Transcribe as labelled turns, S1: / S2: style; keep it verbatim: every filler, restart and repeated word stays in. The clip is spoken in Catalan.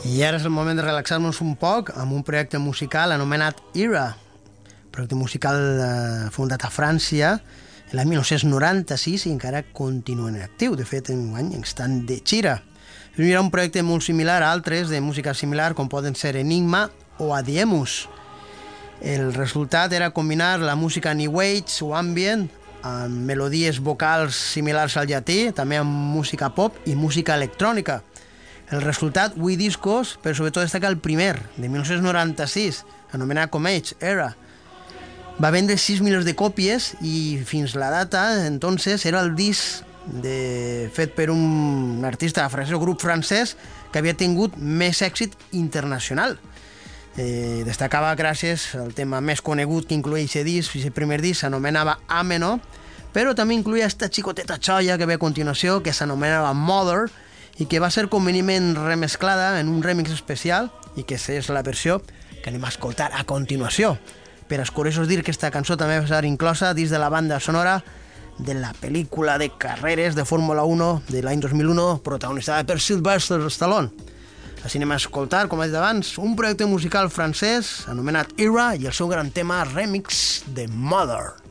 S1: I ara és el moment de relaxar-nos un poc amb un projecte musical anomenat Era, projecte musical eh, fundat a França l'any mil nou-cents noranta-sis i encara continua en actiu. De fet, enguany estan de gira. Era un projecte molt similar a altres de música similar, com poden ser Enigma o Adiemus. El resultat era combinar la música New Age o ambient amb melodies vocals similars al llatí, també amb música pop i música electrònica. El resultat, We Discos, però sobretot destaca el primer, de mil nou-cents noranta-sis, anomenat com ells, Era. Va vendre sis milions de còpies i fins la data, entonces, era el disc de, fet per un artista francès o grup francès que havia tingut més èxit internacional. Eh, destacava gràcies al tema més conegut que incloïa aquest disc, aquest primer disc s'anomenava Ameno, però també incloïa esta xicoteta xoia que ve a continuació, que s'anomenava Mother, i que va ser convenientment remesclada en un remix especial, i que és la versió que anem a escoltar a continuació. Per escuriosos dir que aquesta cançó també va ser inclosa dins de la banda sonora de la pel·lícula de carreres de Fórmula uno de l'any dos mil un, protagonitzada per Sylvester Stallone. Així anem a escoltar, com he dit abans, un projecte musical francès anomenat Era i el seu gran tema remix de Mother.